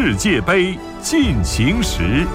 世界杯进行时。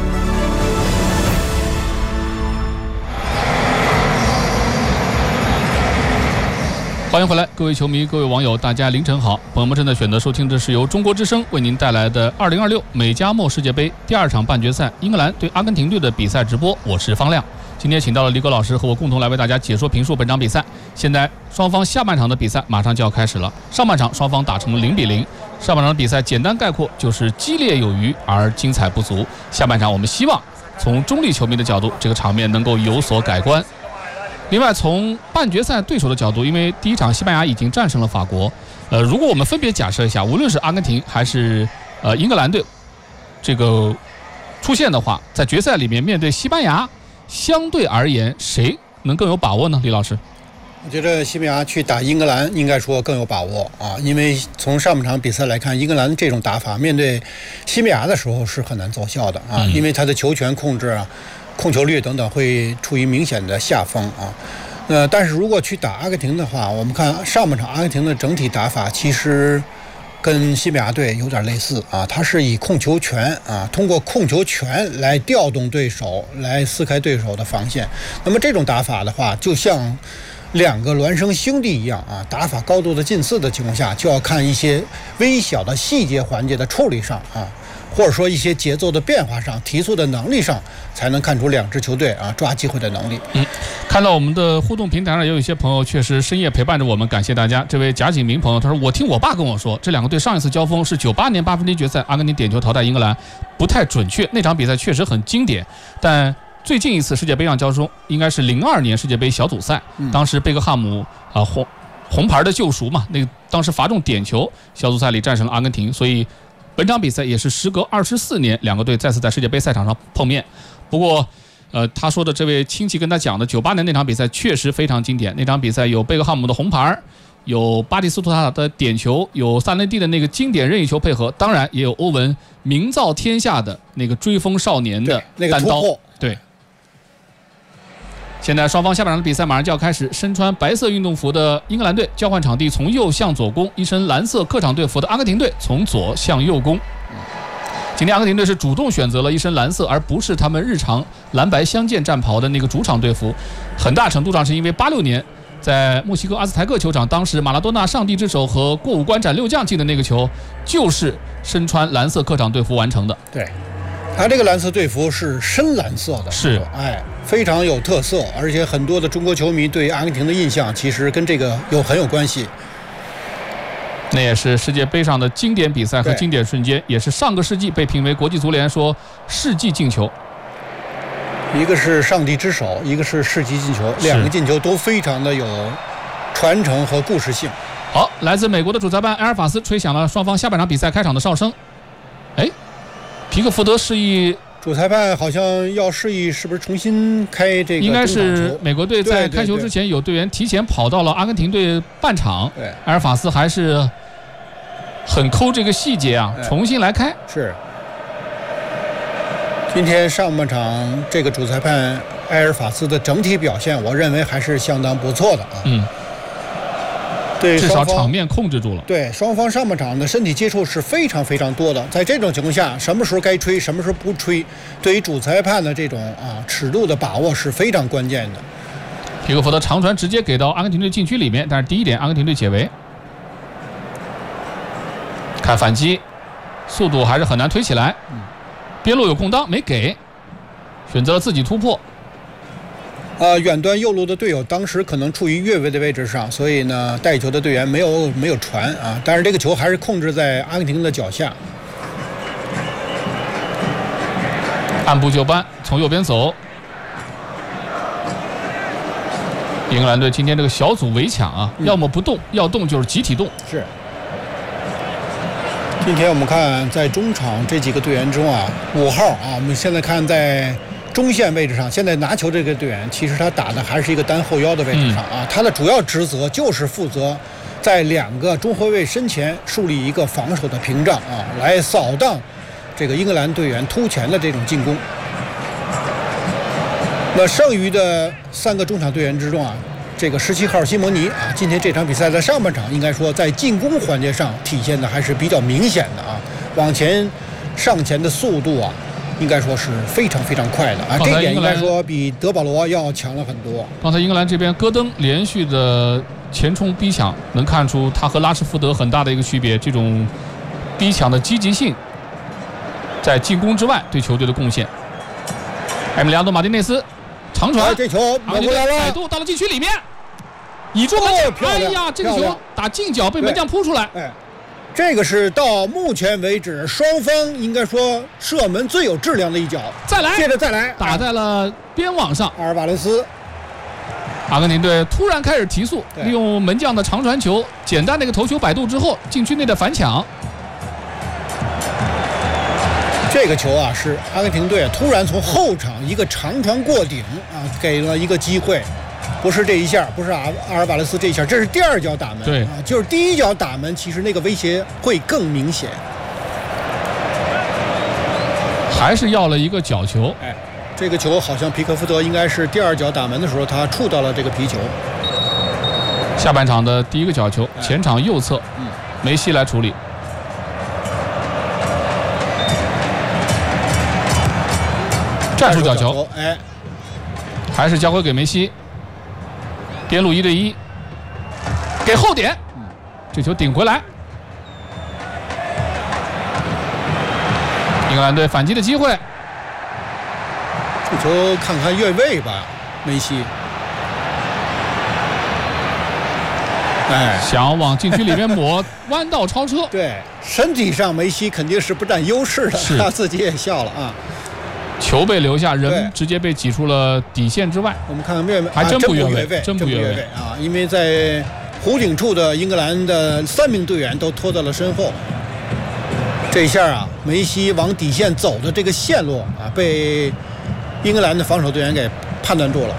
欢迎回来，各位球迷、各位网友，大家凌晨好。朋友们正在选择收听的是由中国之声为您带来的2026美加墨世界杯第2场半决赛英格兰对阿根廷队的比赛直播，我是方亮。今天请到了李果老师和我共同来为大家解说评述本场比赛。现在双方下半场的比赛马上就要开始了，上半场双方打成了0-0。上半场的比赛简单概括就是激烈有余而精彩不足。下半场我们希望从中立球迷的角度，这个场面能够有所改观。另外，从半决赛对手的角度，因为第一场西班牙已经战胜了法国，如果我们分别假设一下，无论是阿根廷还是英格兰队这个出现的话，在决赛里面面对西班牙，相对而言谁能更有把握呢？李老师， 我觉得西班牙去打英格兰应该说更有把握啊，因为从上半场比赛来看，英格兰这种打法面对西班牙的时候是很难奏效的啊，因为他的球权控制啊、控球率等等会处于明显的下风啊。但是如果去打阿根廷的话，我们看上半场阿根廷的整体打法其实跟西班牙队有点类似啊，他是以控球权啊，通过控球权来调动对手，来撕开对手的防线。那么这种打法的话，就像两个孪生兄弟一样啊，打法高度的近似的情况下，就要看一些微小的细节环节的处理上啊，或者说一些节奏的变化上、提速的能力上，才能看出两支球队啊抓机会的能力。 看到我们的互动平台上也有一些朋友确实深夜陪伴着我们，感谢大家。这位贾景明朋友他说：“我听我爸跟我说，这两个队上一次交锋是98年8分之一决赛，阿根廷点球淘汰英格兰，不太准确。那场比赛确实很经典，但最近一次世界杯上交锋应该是02年世界杯小组赛，当时贝克汉姆红牌的救赎嘛，那个当时罚中点球，小组赛里战胜了阿根廷，所以本场比赛也是时隔24年，两个队再次在世界杯赛场上碰面。不过，他说的这位亲戚跟他讲的98年那场比赛确实非常经典，那场比赛有贝克汉姆的红牌，有巴蒂斯图塔的点球，有萨内蒂的那个经典任意球配合，当然也有欧文名噪天下的那个追风少年的单刀。对。现在双方下半场的比赛马上就要开始，身穿白色运动服的英格兰队交换场地，从右向左攻；一身蓝色客场队服的阿根廷队从左向右攻。今天阿根廷队是主动选择了一身蓝色，而不是他们日常蓝白相间战袍的那个主场队服，很大程度上是因为86年在墨西哥阿兹台克球场，当时马拉多纳上帝之手和过五关斩六将进的那个球，就是身穿蓝色客场队服完成的。 对。他这个蓝色队服是深蓝色的， 是非常有特色，而且很多的中国球迷对阿根廷的印象其实跟这个很有关系。 那也是世界杯上的经典比赛和经典瞬间，也是上个世纪被评为国际足联说世纪进球。 一个是上帝之手，一个是世纪进球，两个进球都非常的有传承和故事性。 好，来自美国的主裁判埃尔法斯吹响了双方下半场比赛开场的哨声。皮克福德示意， 主裁判好像要示意是不是重新开这个？ 应该是美国队在开球之前有队员提前跑到了阿根廷队半场，埃尔法斯还是很抠这个细节啊，重新来开。 是。今天上半场这个主裁判埃尔法斯的整体表现，我认为还是相当不错的啊。对， 至少场面控制住了。 对，双方上半场的身体接触是非常非常多的，在这种情况下，什么时候该吹，什么时候不吹，对于主裁判的这种尺度的把握是非常关键的。 皮克福德长传直接给到阿根廷队禁区里面，但是第一点阿根廷队解围。看反击，速度还是很难推起来。边路有空当没给，选择了自己突破。 远端右路的队友当时可能处于越位的位置上，所以呢带球的队员没有传啊，但是这个球还是控制在阿根廷的脚下。 按部就班，从右边走。英格兰队今天这个小组围抢啊，要么不动，要动就是集体动。 是。今天我们看在中场这几个队员中5号我们现在看在中线位置上，现在拿球这个队员，其实他打的还是一个单后腰的位置上他的主要职责就是负责在两个中后卫身前树立一个防守的屏障来扫荡这个英格兰队员突前的这种进攻。那剩余的3个中场队员之中这个17号西蒙尼今天这场比赛在上半场应该说在进攻环节上体现的还是比较明显的往前上前的速度啊，应该说是非常非常快的啊，这一点应该说比德保罗要强了很多。 刚才英格兰这边戈登连续的前冲逼抢，能看出他和拉什福德很大的一个区别，这种逼抢的积极性，在进攻之外对球队的贡献。埃米利亚诺·马丁内斯长传， 这球抹过来了， 摆渡到了禁区里面，倚住门将，哎呀，这个球打近角被门将扑出来。 哎，这个是到目前为止双方应该说射门最有质量的一脚。 再来， 接着再来， 打在了边网上。 阿尔瓦雷斯， 阿根廷队突然开始提速，利用门将的长传球，简单的一个头球摆渡之后，禁区内的反抢。 这个球啊，是阿根廷队突然从后场一个长传过顶啊，给了一个机会。不是这一下，不是阿尔瓦雷斯这一下，这是第二脚打门。 对啊，就是第一脚打门，其实那个威胁会更明显。 还是要了一个角球。 哎，这个球好像皮克福德应该是第二脚打门的时候，他触到了这个皮球。 下半场的第一个角球，前场右侧，梅西来处理。战术角球， 哎， 还是交回给梅西。边路1对1，给后点，这球顶回来。英格兰队反击的机会， 这球看看越位吧，梅西。哎， 想往禁区里面抹，弯道超车。 对，身体上梅西肯定是不占优势的，他自己也笑了啊。 球被留下，人直接被挤出了底线之外。 我们看看越位， 还真不越位， 真不越位啊！因为在弧顶处的英格兰的3名队员都拖到了身后。这一下啊，梅西往底线走的这个线路啊，被英格兰的防守队员给判断住了。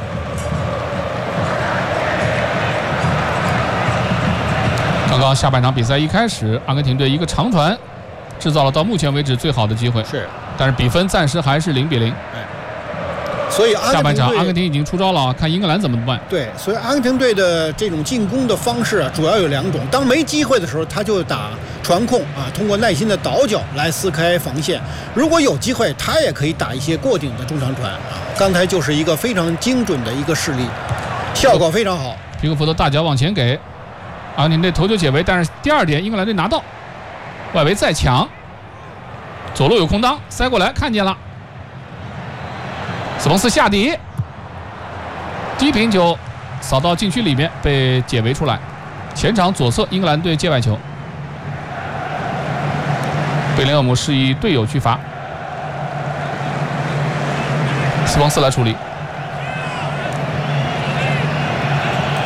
刚刚下半场比赛一开始，阿根廷队一个长传，制造了到目前为止最好的机会。 是。 但是比分暂时还是0比0。 哎，所以下半场阿根廷已经出招了，看英格兰怎么办。 对，所以阿根廷队的这种进攻的方式啊，主要有2种。当没机会的时候，他就打传控啊，通过耐心的倒脚来撕开防线；如果有机会，他也可以打一些过顶的中长传啊。刚才就是一个非常精准的一个示例，效果非常好。 皮克福德大脚往前给阿根廷队头球解围，但是第二点英格兰队拿到，外围再抢。左路有空当，塞过来看见了，斯彭斯下底，低平球扫到禁区里面被解围出来。前场左侧英格兰队界外球，贝林厄姆示意队友去罚，斯彭斯来处理。